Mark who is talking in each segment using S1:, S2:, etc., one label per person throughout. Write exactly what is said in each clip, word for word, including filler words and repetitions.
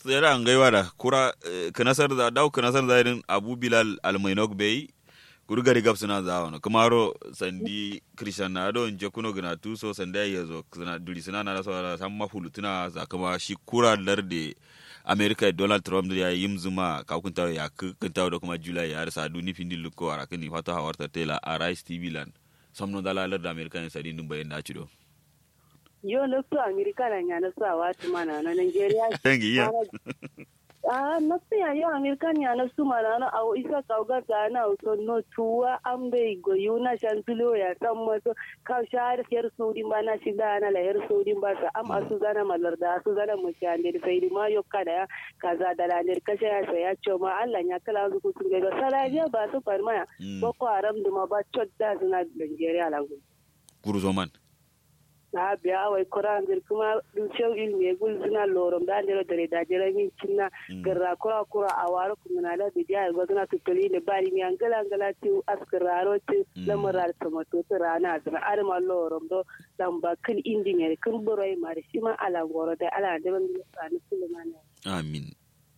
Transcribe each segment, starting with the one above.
S1: tsera an gaiwa da kura kanasar da dau kanasar da irin Abu Bilal Almainok Bey kurgari gapsuna za wani kumaro sandi Cristiano nje kuno gina tuso sanda yazo suna duri suna na so san mafulutuna za kuma shi kura larde America Donald Trump ya yimzuma ka kunta ya kunta da kuma July ya rasa duni findin luko arakini fata hawarta tela a Rice T V land samno dala larde America ne sadi dun bayan da cido
S2: yo na su America na nya na su awatu mana na Nigeria
S1: tangi ya
S2: ah na su ya yo America nya na su mana na awo isa kauga ta na so no tuwa ambe go yuna shantulo ya tamma to ka shar her sudi bana shida na la her sudi ba ta am asu zana malarda asu zana mu shande sai di ma yo kada kaza da la ne kashe ya sai ya ce ma Allah ya kala zu ku sun ga salaje ba su farma boko haram duma ba chodda zuna Nigeria lagu
S1: guruzoman
S2: na biya wai Quran dir kuma dushen ilmi gul zina lorom da ndero dare da jira min cinna garra kura kura awaro kuma da biya ga zina tutuli ne bari mi angala angala ti askraro ti lamarar tomato to rana zina arma lorom do lamba kan indi ne kan borai mari shima ala goro da ala da ban sani sulmana
S1: amin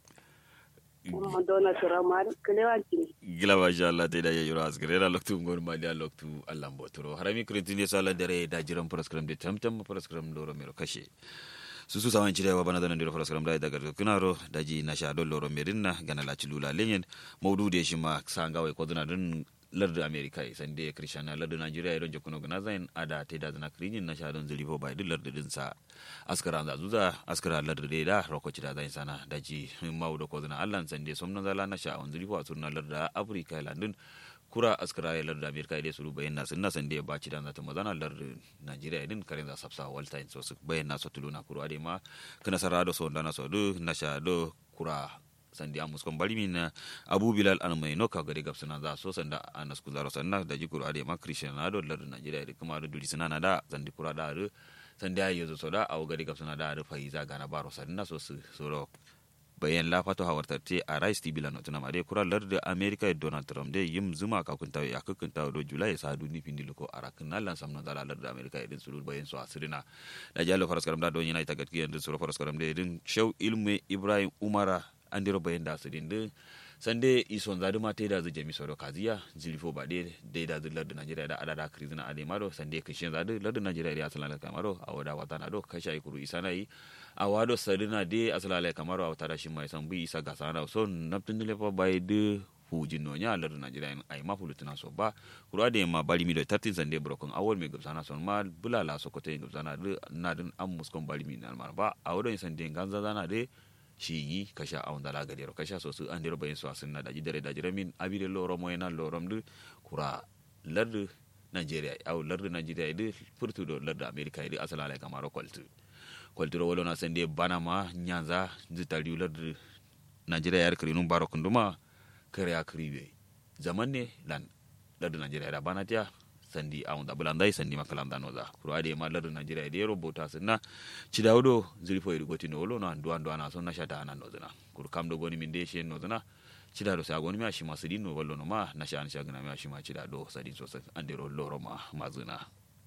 S2: kuma dona sura mar kalewanti
S1: gila ba ja Allah dai da ya yura asgrera loktu ngor mali loktu Allah mbotoro harami krintini sala dare da jiran program de tamtam program loro mero kashe susu sawan cire wa bana da nan program da daga kunaro daji na sha don loro merinna gana la cilula lenyen maudu de shi ma sanga wai koduna din lardu America sande Cristiano lardu Nigeria don jokuno gana zain ada te da zana krinin na sha don zilibo bai din lardu din sa askara da zuza askara lardu de da rokoci da zain sana daji maudu koduna Allah sande somna zala na sha on zilibo asurna lardu Africa landun kura askara lardu America de suru bayan nasu na sande ba ci da zata mazana lardu Nigeria din karen za sabsa waltain so su bayan nasu tuluna kuru ade ma kana sarado so ndana so do na sha do kura sandi amus kon bari min Abu Bilal Almay no ka gari gapsana za so sanda anas kuzaro sanna da jikuru ade ma Cristiano do lardu Nigeria de kuma do duri sanana da sandi kura da ru sandi ayo zo so da aw gari gapsana da ru faiza gana baro sanna so su soro bayan la fato hawartarte a Rice T V la notuna mare kura lardu America Donald Trump de yim zuma ka kunta ya kunta do July sa du ni pindil ko arakin Allah samno dala lardu America idin sulul bayan so asirina da jalo faras karam da do nyina ita gatki yanda suro faras karam de idin Shew Ilme Ibrahim Umara andiro bayan da su dinde sande ison zadu mate da zu jami soro kaziya jilifo bade de da zu lardu Nigeria da adada krizina ade maro sande kishin zadu lardu Nigeria da asalala kamaro awoda watana do kasha ikuru isanai awado sadina de asalala kamaro awtada shi mai sambu isa gasana so naptun lefa bai de hujin no nya lardu Nigeria ai mafulutuna so ba kura de ma bari mi do tartin sande brokon awol me gabsana son ma bulala so kote gabsana de nadin am muskon bari mi nan ba awodo sande ganza zana de shi yi kasha a wanda lagadero kasha so su an dero bayin su asin na daji dare daji ramin abire loro mo yana lorom du kura lardu Nigeria au lardu Nigeria de furtu do lardu America de asala lai kamaro kwaltu kwaltu ro wolona sende banama nyanza zitali lardu Nigeria yar krinun baro kunduma kare akribe zaman ne lan lardu Nigeria da banatia sandi a wanda bulandai sandi makalanda noza kuro ade ma lardu Nigeria de robota sunna cidawdo zilfo e goti no wolo na ndo ndo ana sonna shata ana nozana kuro kamdo goni min de shen nozana cidado sa goni ma shima sidin no wallo no ma na shan shagna ma shima cidado sadin so sa andero loro ma mazuna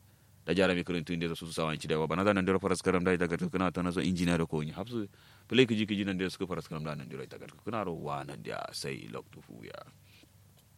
S1: da jara mi kurin tunde so sawan cidawa bana da nan dero faras karam dai daga kana to nazo engineer ko ni hafsu play kiji kiji nan de su faras karam da nan dero daga kana ro wa nan dia sai loktu fuya